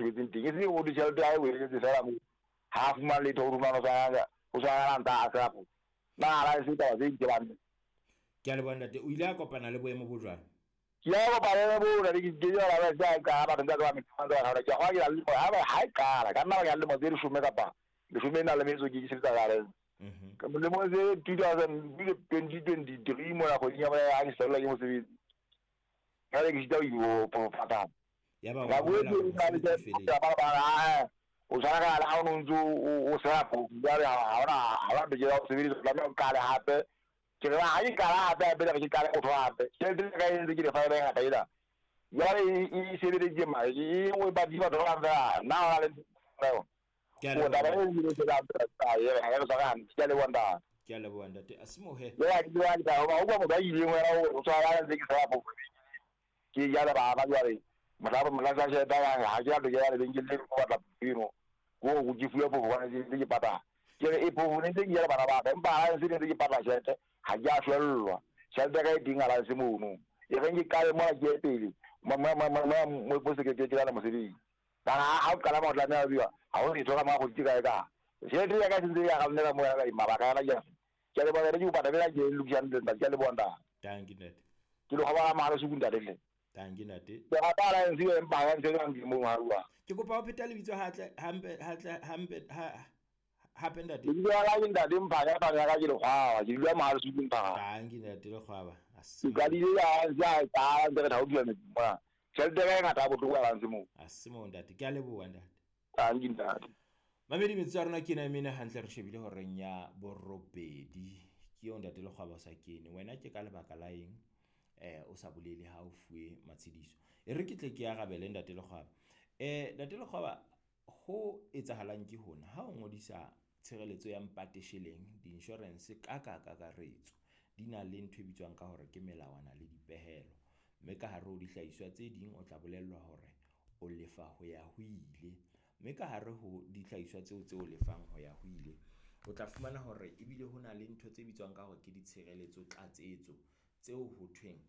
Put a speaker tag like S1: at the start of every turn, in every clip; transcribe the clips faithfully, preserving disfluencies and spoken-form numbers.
S1: sebetseng teng e se o di tšhelete ya o e fela mo ha fumana letho o rumana sa o sa ranta a sapo na la se ta se ditlang
S2: ke a le bona te o ile a kopana le boemo bo jwang
S1: ya go ba le bo re ke ke ya la ba ka ba nda ba metsando ha ra ke ga ke la le ha ba ha ka la ka nna ga le mo diri shume ka pa le shume na le metso ke se ta gare
S2: mhm
S1: ka mo le mo se two thousand twenty twenty-three mo la go nya ba ya ke sela ke mo se ka le ke tsa yo po pata
S2: ya ba
S1: ga
S2: go
S1: go
S2: la
S1: le na le
S2: go
S1: ba ba ha o sa ga la o ntse o sa po ya ha ona ha ba de ya se bi la me ka le hape ke la ha ke ka la hape be le ke ka le o hape ke le ka e ke le fa ba ga ila ya e se le ke ma e o ba di ba do la na la le
S2: ke a
S1: o da ba
S2: le
S1: le ke la ta ye ha le sa ga ke le wanda
S2: ke a le bona te asimo he
S1: ya ke wa ka ba o ba mo ba ile mo o sa la le ke sa po ke ya la ba ba ya le mo la mo la sa se da ha ya de ya le ke le ko ba pino go go jifuya po ba le ke pata ke e po ne ke ya ba ba ba ba se le ke pata se ha ya swelwa se da ga dinga la se mo no e re ke ka mo ke pele ma ma ma ma mo po se ke ke la mo se di ta ha ka la mo la na biwa ha o ni tsoga ma go tika ka se di ya ka se ya ga nna mo ya ka ma ba ka na ja ke le ba re ju pata le ke lu ke nda ke le bonda
S2: tangi net
S1: ke lo ga ba ma le su kunda le
S2: tangi nate
S1: ke ga ta la nsi e mpa ga nse ga mo ha ruwa
S2: ke kopa o pheta le bitso hatle hampe hatle hampe ha hape ntate
S1: ke ya la nda di mpa ya ta ya ka ke le gwa ke lu ma le su kunda
S2: tangi nate le gwaba
S1: ke
S2: asimo
S1: ga di ya ya ta nda ga u ne ma ke de ga ga ta bo tu ga nsi mo
S2: asimo ntate ke a le bo ntate
S1: ta ngi nda
S2: mamedi metsa rona ke na mena hantle re shebile ho renya borobedi ke yo ntate le gwaba sa kene wena ke ka lebaka la eng eh o sa bolele ha o fuwe matshidiso e re ke tle ke ya gabele ntate le gwaba eh ntate le gwaba ho etsahalang ke hona ha o ngodisa tshireletso ya mpatesheleng di insurance ka ka ka karetso di na le ntwe bitswang ka hore ke melawana le dipehelo mme ka hare o dihlahiswa tse ding o tla bolellwa hore o lefa ho ya ho ile mme ka hare ho dihlahiswa tseo tse o lefang ho ya ho ile o tla fumana hore ebile ho na le ntho tse bitswang ka hore ke ditshireletso tlatsetso tseo ho thweng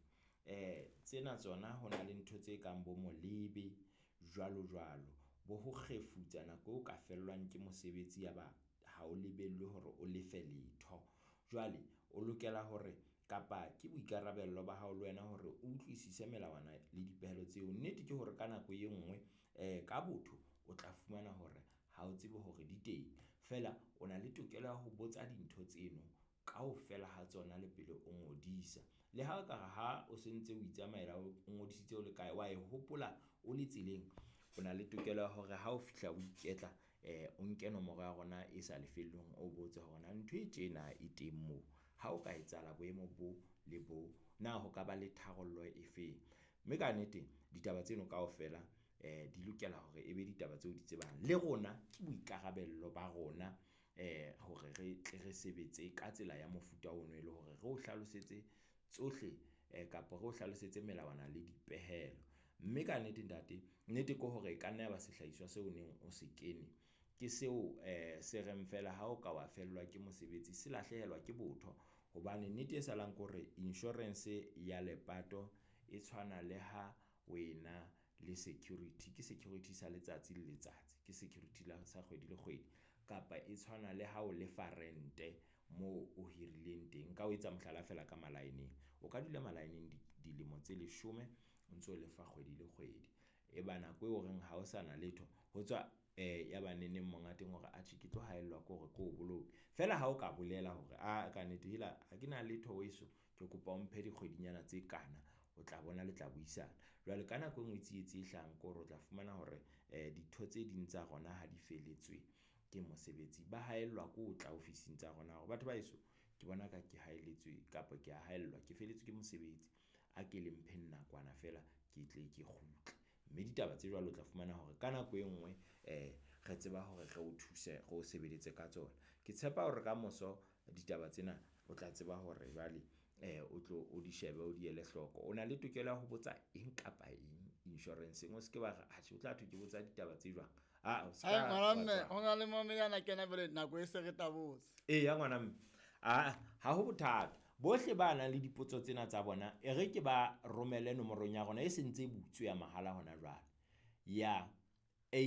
S2: eh tsena tsona ho na le ntho tse kang bo molebe jwalo jwalo bo ho kgefutsa nako o ka fellwang ke mosebetsi ya ba ha o lebellwe hore o lefe letho jwale o lokela hore kapa ke boikarabello ba hao le wena hore o utlwisise melawana le dipehelo tseo nnete ke hore ka nako e nngwe eh ka botho o tla fumana hore ha o tsebe hore di teng fela o na le tokelo ya ho botsa dintho tseno kaofela ha tsona le pele o ngodisa le ha ka ha o sentse o itsamaela o ngodisitse o le kae wa e hopola o le tseleng o na le tokelo ya hore ha o fihla o iketla eh o nke nomoro ya rona e sa lefellong o botse hore na ntho e tjena e teng mo ha o ka etsala boemo bo le bo na ho ka ba le tharollo efe mme ka nnete ditaba tseno kaofela eh di lokela hore ebe ditaba tseo di tsebang le rona ke boikarabello ba rona eh hore re re sebetse ka tsela ya mofuta ono e le hore re o hlalosetse tsohle eh kapa re o hlalosetse melawana le dipehelo mme ka nnete ntate nnete ko hore ka nna ya ba sehlahiswa seo neng o se kene ke seo eh se rem fela ha o ka wa fellwa ke mosebetsi se lahlehelwa ke botho hobane nnete e salang gore insurance ya lepato e tshwana le ha wena le security ke security sa letsatsi le letsatsi ke security la sa kgwedi le kgwedi kapa e tshwana le ha o lefa rente mo o hirileng teng ka o etsa mohlala fela ka malaeneng o ka dula malaeneng dilemo tse leshome o ntse o lefa kgwedi le kgwedi e bana kwe o reng ha o sana letho ho tswa eh ya baneneng mongateng hore a tshike tlo haellwa ke hore ko boloke fela ha o ka bolela hore a ka nnete hila ha ke na letho weso ke kopa o mphe dikgwedinyana tse kana o tla bona le tla buisana jwale kana go ngwitsietse e hlang ko ro tla fumana hore eh dithotse di ntsa gona ha di feletswe ke mosebetsi ba haellwa ko tla ofising tsa gona hore batho ba iso ke bona ka ke haeletswe kapa ke a haellwa ke feletswe ke mosebetsi a ke le mphenna kwana fela ke tle ke khutle mme ditaba tse jwalo tla fumana hore kana go engwe eh re tseba hore re o thuse go sebeletse ka tsona ke tshepa hore ka moso ditaba tsena o tla tseba hore bale eh o tlo o di shebe o di ele hloko o na le tokelo ho botsa eng kapa eng insurance ngo se ke ba a o tla thuke botsa ditaba tse jwang a o
S3: ska ngwana mme ho na le momenyana kena bele nako e se re tabotse
S2: eh ya ngwana mme a ha ho bothata bohle ba nang le dipotso tsena tsa bona e re ke ba romele nomorong ya rona e sentse butswe ya mahala hona jwale ya